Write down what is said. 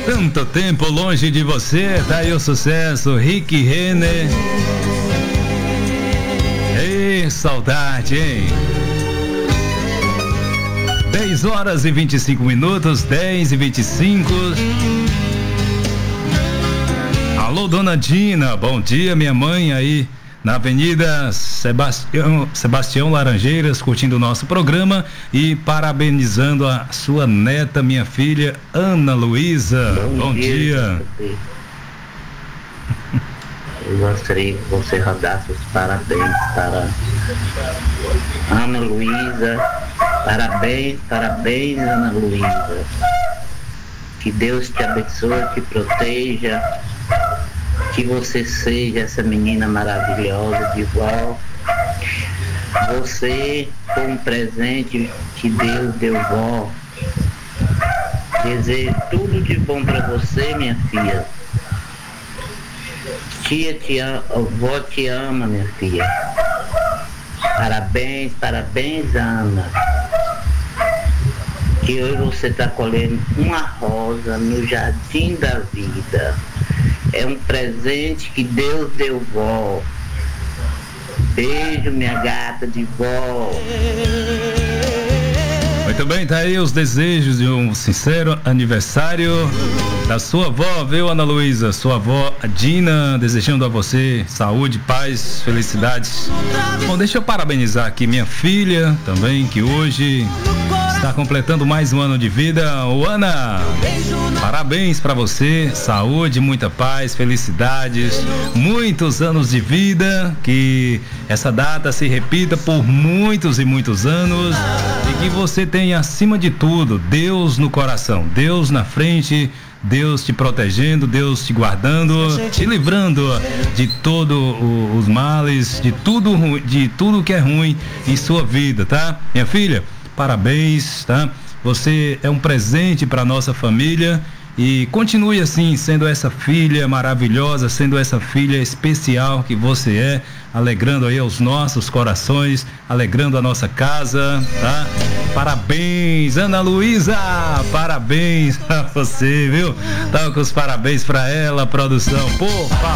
Tanto tempo longe de você, tá aí o sucesso, Rick Renner. Ei, saudade, hein? 10 horas e 25 minutos, 10 e 25. Alô, dona Dina, bom dia, minha mãe aí na Avenida Sebastião Laranjeiras, curtindo o nosso programa e parabenizando a sua neta, minha filha, Ana Luísa. Bom dia. Eu gostaria que você rodasse os parabéns para Ana Luísa. Parabéns, Ana Luísa. Que Deus te abençoe, te proteja. Que você seja essa menina maravilhosa de vó. Você foi um presente que Deus deu, vó. Desejo tudo de bom para você, minha filha. Tia te ama, vó te ama, minha filha. Parabéns, Ana. Que hoje você está colhendo uma rosa no jardim da vida. É um presente que Deus deu, vó. Beijo, minha gata de vó. Muito bem, tá aí os desejos de um sincero aniversário da sua avó, viu, Ana Luísa? Sua avó, a Dina, desejando a você saúde, paz, felicidades. Bom, deixa eu parabenizar aqui minha filha também, que hoje está completando mais um ano de vida. Ô, Ana, parabéns pra você, saúde, muita paz, felicidades, muitos anos de vida, que essa data se repita por muitos e muitos anos e que você tenha, acima de tudo, Deus no coração, Deus na frente, Deus te protegendo, Deus te guardando, te livrando de todos os males, de tudo que é ruim em sua vida, tá? Minha filha, parabéns, tá? Você é um presente para nossa família e continue assim, sendo essa filha maravilhosa, sendo essa filha especial que você é, alegrando aí os nossos corações, alegrando a nossa casa, tá? Parabéns, Ana Luísa, parabéns pra você, viu? Tá com os parabéns pra ela, produção, por favor.